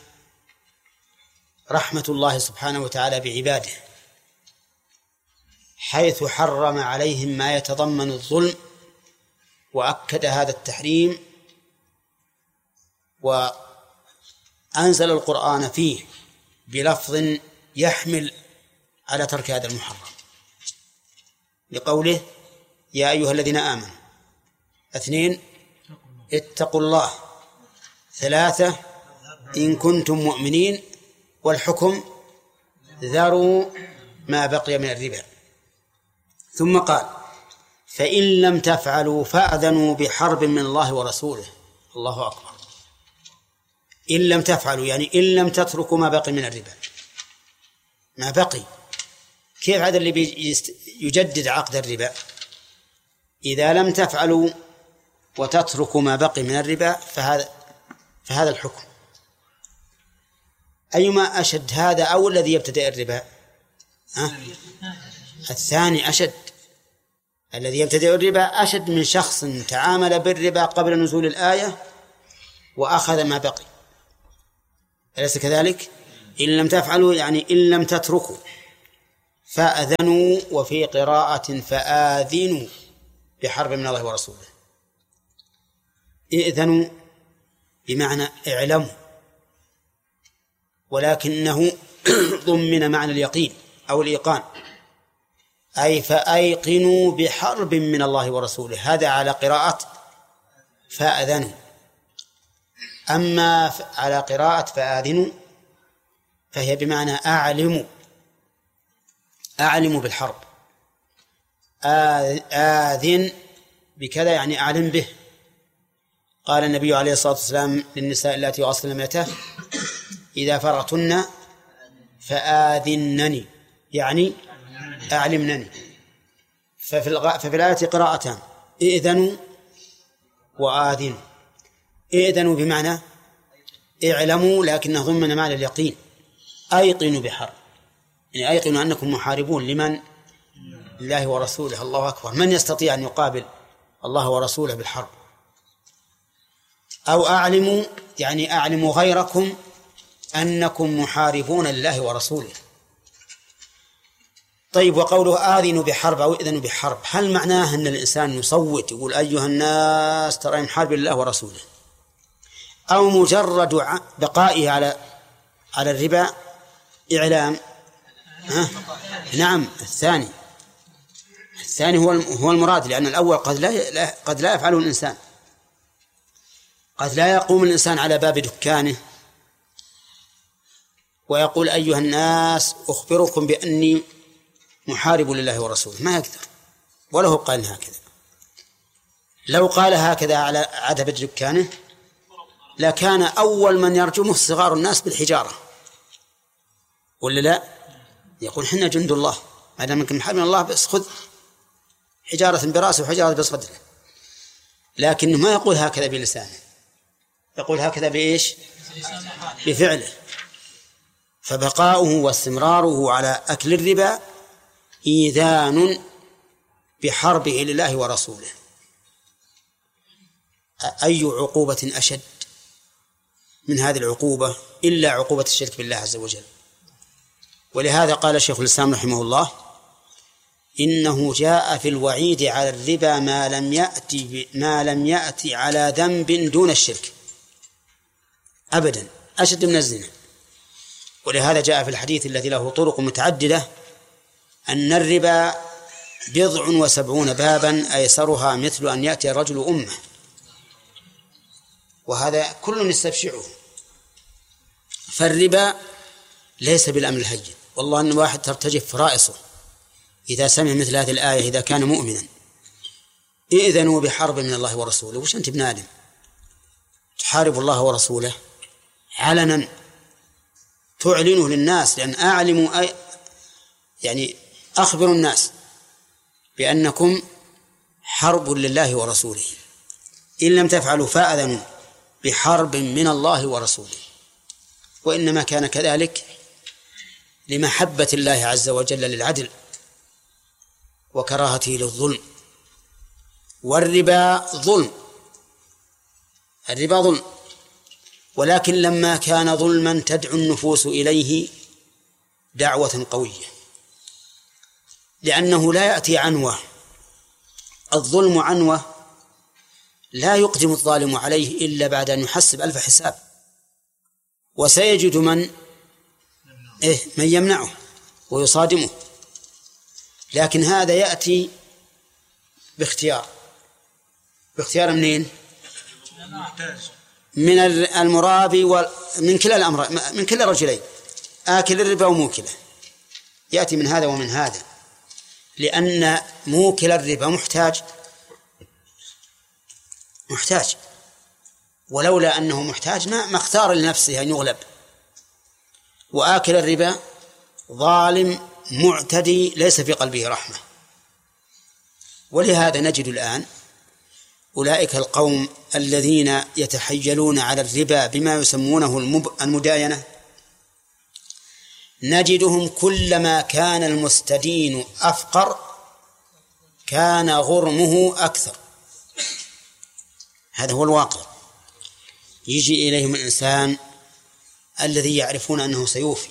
رحمة الله سبحانه وتعالى بعباده، حيث حرم عليهم ما يتضمن الظلم وأكد هذا التحريم وأنزل القرآن فيه بلفظ يحمل على ترك هذا المحرم، لقوله يا أيها الذين آمنوا، اثنين اتقوا الله، ثلاثة إن كنتم مؤمنين، والحكم ذروا ما بقي من الربا. ثم قال فإن لم تفعلوا فأذنوا بحرب من الله ورسوله. الله أكبر. إن لم تفعلوا يعني إن لم تتركوا ما بقي من الربا، ما بقي. كيف هذا اللي يجدد عقد الربا؟ إذا لم تفعلوا وتتركوا ما بقي من الربا فهذا فهذا الحكم. أيما أشد، هذا أو الذي يبتدئ الربا؟ ها؟ الثاني أشد، الذي يبتدئ الربا أشد من شخص تعامل بالربا قبل نزول الآية وأخذ ما بقي، أليس كذلك؟ إن لم تفعلوا يعني إن لم تتركوا فأذنوا، وفي قراءة فآذنوا بحرب من الله ورسوله. إذنوا بمعنى اعلموا، ولكنه ضمن معنى اليقين أو الإيقان، أي فأيقنوا بحرب من الله ورسوله، هذا على قراءة فأذنوا. أما على قراءة فآذنوا فهي بمعنى أعلموا، أعلموا بالحرب. آذن بكذا يعني أعلم به. قال النبي عليه الصلاة والسلام للنساء اللاتي أصلن ميته إذا فرغتن فآذنني، يعني أعلمنني. ففي, الغ... ففي الآية قراءتان، إذنوا وآذنوا. إذنوا بمعنى اعلموا، لكنه ضمن معنى اليقين، أيقنوا بحرب، يعني أيقنوا أنكم محاربون لمن؟ لله ورسوله. الله أكبر، من يستطيع أن يقابل الله ورسوله بالحرب؟ أو أعلموا يعني أعلموا غيركم أنكم محاربون لله ورسوله. طيب، وقوله آذنوا بحرب أو إذنوا بحرب، هل معناه أن الإنسان يصوت يقول أيها الناس ترى محارب لله ورسوله، أو مجرد بقائه على على الربا إعلام؟ ها؟ نعم، الثاني الثاني هو هو المراد، لأن الأول قد لا قد لا يفعله الإنسان، قد لا يقوم الإنسان على باب دكانه ويقول أيها الناس أخبركم بأني محارب لله ورسوله، ما يقدر، وله قال هكذا. لو قال هكذا على عتبة دكانه لكان أول من يرجمه صغار الناس بالحجارة، ولا لا؟ يقول حنا جند الله، ما دام منكم محارب من الله بس خذ حجارة براسه وحجارة بصدره. لكنه ما يقول هكذا بلسانه، يقول هكذا بإيش؟ بفعله. فبقاؤه واستمراره على أكل الربا إيذان بحربه لله ورسوله. أي عقوبة أشد من هذه العقوبة إلا عقوبة الشرك بالله عز وجل. ولهذا قال شيخ الإسلام رحمه الله إنه جاء في الوعيد على الربا ما لم يأتي ما لم يأتي على ذنب دون الشرك أبدا، أشد من الزنا. ولهذا جاء في الحديث الذي له طرق متعددة أن الربا بضع وسبعون بابا أيسرها مثل أن يأتي الرجل أمه، وهذا كل يستبشعه. فالربا ليس بالأمر الهين، والله أن واحد ترتجف فرائصه إذا سمع مثل هذه الآية إذا كان مؤمنا، إذنوا بحرب من الله ورسوله. وش أنت ابن آدم تحارب الله ورسوله علنا تعلنه للناس؟ لأن أعلموا أي يعني أخبروا الناس بأنكم حرب لله ورسوله، إن لم تفعلوا فأذنوا بحرب من الله ورسوله. وإنما كان كذلك لمحبة الله عز وجل للعدل وكراهته للظلم. والربا ظلم، الربا ظلم، ولكن لما كان ظلما تدعو النفوس إليه دعوة قوية، لأنه لا يأتي عنوة. الظلم عنوة لا يقدم الظالم عليه إلا بعد أن يحسب ألف حساب، وسيجد من إيه من يمنعه ويصادمه. لكن هذا يأتي باختيار، باختيار منين؟ من المرابي ومن كلا الأمر، من كلا الرجلين، آكل الربا وموكله، يأتي من هذا ومن هذا، لأن موكل الربا محتاج محتاج ولولا أنه محتاج ما اختار لنفسه أن يغلب. وآكل الربا ظالم معتدي ليس في قلبه رحمة. ولهذا نجد الآن أولئك القوم الذين يتحيلون على الربا بما يسمونه المداينة، نجدهم كلما كان المستدين أفقر كان غرمه أكثر. هذا هو الواقع. يجي إليهم الإنسان الذي يعرفون أنه سيوفي،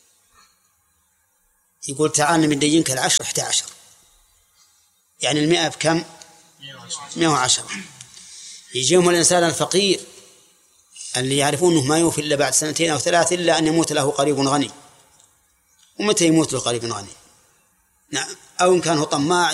يقول تعال ندينك العشر إحدى عشر، يعني المئة بكم؟ مئة وعشرة. يجيهم الإنسان الفقير اللي يعرفون أنه ما يوفي إلا بعد سنتين أو ثلاث إلا أن يموت له قريب غني. ومتى يموت له قريب غني؟ نعم، أو إن كان هو طماع